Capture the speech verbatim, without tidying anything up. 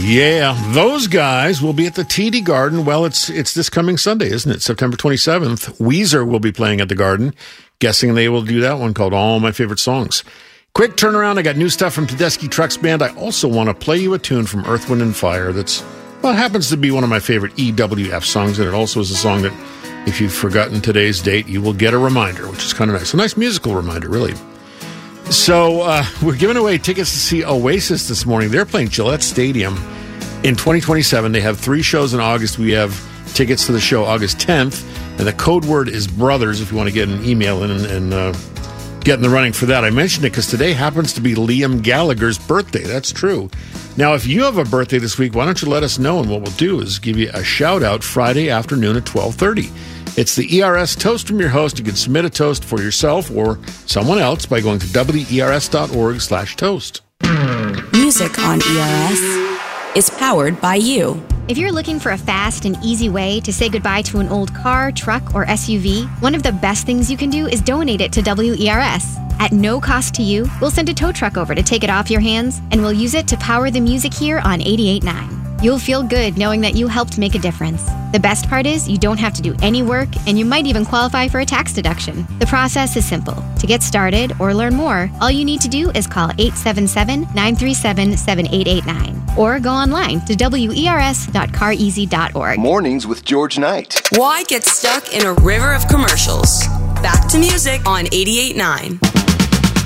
Yeah, those guys will be at the T D Garden. Well, it's it's this coming Sunday, isn't it? September twenty-seventh. Weezer will be playing at the Garden. Guessing they will do that one called All My Favorite Songs. Quick turnaround. I got new stuff from Tedeschi Trucks Band. I also want to play you a tune from Earth, Wind and Fire that's, well, it happens to be one of my favorite E W F songs, and it also is a song that, if you've forgotten today's date, you will get a reminder, which is kind of nice. A nice musical reminder, really. So uh, we're giving away tickets to see Oasis this morning. They're playing Gillette Stadium in twenty twenty-seven. They have three shows in August. We have tickets to the show August tenth, and the code word is Brothers if you want to get an email in and, and uh, get in the running for that. I mentioned it because today happens to be Liam Gallagher's birthday. That's true. Now, if you have a birthday this week, why don't you let us know? And what we'll do is give you a shout-out Friday afternoon at twelve thirty. It's the E R S Toast from your host. You can submit a toast for yourself or someone else by going to W E R S dot org slash toast. Music on E R S is powered by you. If you're looking for a fast and easy way to say goodbye to an old car, truck, or S U V, one of the best things you can do is donate it to W E R S. At no cost to you, we'll send a tow truck over to take it off your hands, and we'll use it to power the music here on eighty-eight point nine. You'll feel good knowing that you helped make a difference. The best part is you don't have to do any work, and you might even qualify for a tax deduction. The process is simple. To get started or learn more, all you need to do is call eight seven seven, nine three seven, seven eight eight nine or go online to W E R S dot car easy dot org. Mornings with George Knight. Why get stuck in a river of commercials? Back to music on eighty-eight point nine.